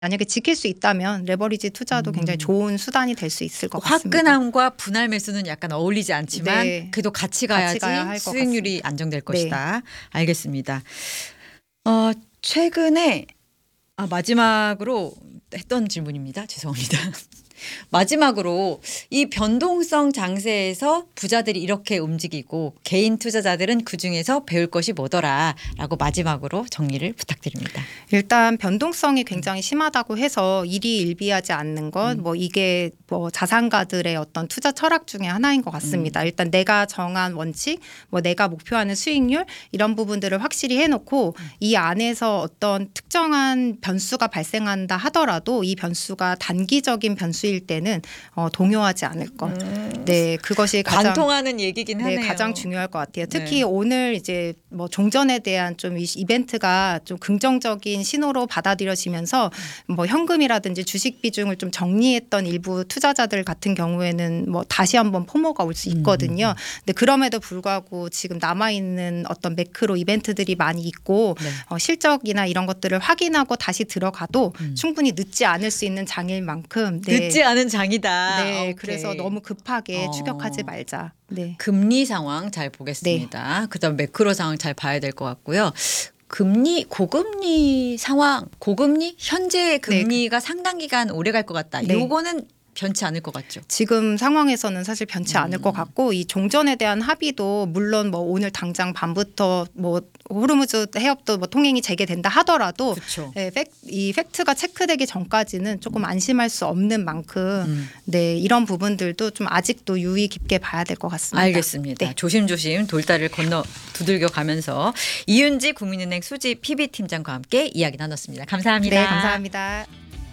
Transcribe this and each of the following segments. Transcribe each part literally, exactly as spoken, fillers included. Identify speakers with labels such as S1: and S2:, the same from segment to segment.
S1: 만약에 지킬 수 있다면 레버리지 투자도
S2: 음.
S1: 굉장히 좋은 수단이 될 수 있을 것 같습니다.
S2: 화끈함과 분할 매수는 약간 어울리지 않지만
S1: 네.
S2: 그래도 같이 가야지
S1: 같이 가야 할것
S2: 수익률이 안정될
S1: 네.
S2: 것이다. 알겠습니다. 어, 최근에 아, 마지막으로 했던 질문입니다. 죄송합니다. 마지막으로 이 변동성 장세에서 부자들이 이렇게 움직이고 개인 투자자들은 그중에서 배울 것이 뭐더라라고 마지막으로 정리를 부탁드립니다.
S1: 일단 변동성이 굉장히 심하다고 해서 일희일비하지 않는 것,
S2: 음.
S1: 뭐 이게 뭐 자산가들의 어떤 투자 철학 중에 하나인 것 같습니다.
S2: 음.
S1: 일단 내가 정한 원칙, 뭐 내가 목표하는 수익률 이런 부분들을 확실히 해놓고
S2: 음.
S1: 이 안에서 어떤 특정한 변수가 발생한다 하더라도 이 변수가 단기적인 변수일 때는 어, 동요하지 않을 것.
S2: 음.
S1: 네, 그것이 가장
S2: 관통하는 얘기긴
S1: 네,
S2: 하네요.
S1: 가장 중요할 것 같아요. 특히
S2: 네.
S1: 오늘 이제 뭐 종전에 대한 좀 이- 이벤트가 좀 긍정적인 신호로 받아들여지면서 뭐 현금이라든지 주식 비중을 좀 정리했던 일부 투자자들 같은 경우에는 뭐 다시 한번 포모가 올 수 있거든요. 근데 그럼에도 불구하고 지금 남아 있는 어떤 매크로 이벤트들이 많이 있고
S2: 네.
S1: 어, 실적이나 이런 것들을 확인하고 다시 들어가도
S2: 음.
S1: 충분히 늦지 않을 수 있는 장일 만큼 네.
S2: 늦지 않은 장이다.
S1: 네,
S2: 오케이.
S1: 그래서 너무 급하게
S2: 어.
S1: 추격하지 말자. 네.
S2: 금리 상황 잘 보겠습니다. 그다음 매크로 상황 잘 봐야 될 것 같고요. 금리 고금리 상황 고금리 현재 금리가 상당 기간 오래 갈 것 같다.
S1: 네.
S2: 요거는 변치 않을 것 같죠.
S1: 지금 상황에서는 사실 변치 않을
S2: 음.
S1: 것 같고 이 종전에 대한 합의도 물론 뭐 오늘 당장 밤부터 뭐 호르무즈 해협도 뭐 통행이 재개된다 하더라도
S2: 그렇죠.
S1: 네, 팩, 이 팩트가 체크되기 전까지는 조금 안심할 수 없는 만큼
S2: 음.
S1: 네, 이런 부분들도 좀 아직도 유의 깊게 봐야 될 것 같습니다.
S2: 알겠습니다.
S1: 네.
S2: 조심조심 돌다리를 건너 두들겨 가면서 이윤지 국민은행 수지 피비 팀장과 함께 이야기 나눴습니다. 감사합니다.
S1: 네, 감사합니다.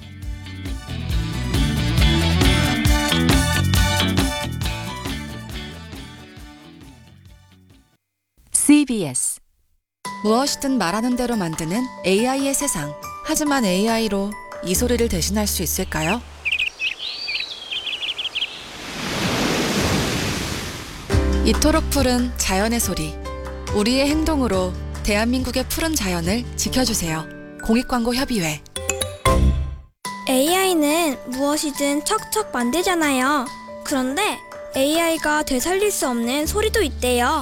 S3: 씨비에스 무엇이든 말하는 대로 만드는 에이아이의 세상. 하지만 에이아이로 이 소리를 대신할 수 있을까요? 이토록 푸른 자연의 소리. 우리의 행동으로 대한민국의 푸른 자연을 지켜주세요. 공익광고협의회.
S4: 에이아이는 무엇이든 척척 만들잖아요. 그런데 에이아이가 되살릴 수 없는 소리도 있대요.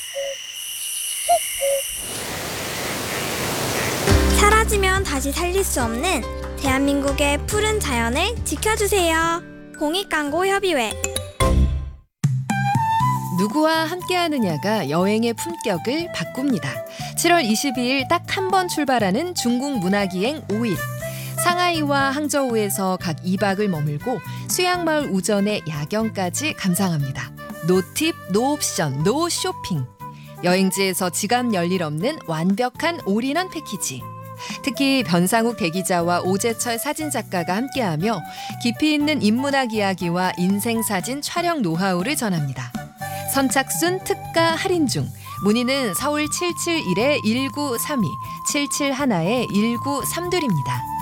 S4: 사라지면 다시 살릴 수 없는 대한민국의 푸른 자연을 지켜주세요. 공익광고협의회.
S5: 누구와 함께하느냐가 여행의 품격을 바꿉니다. 칠월 이십이일 딱 한 번 출발하는 중국 문화기행 오 일. 상하이와 항저우에서 각 이 박을 머물고 수양마을 우전의 야경까지 감상합니다. 노팁, 노옵션, 노쇼핑. 여행지에서 지갑 열일 없는 완벽한 올인원 패키지. 특히 변상욱 대기자와 오재철 사진작가가 함께하며 깊이 있는 인문학 이야기와 인생사진 촬영 노하우를 전합니다. 선착순 특가 할인 중. 문의는 서울 칠칠일 일구삼이, 칠칠일 일구삼이입니다.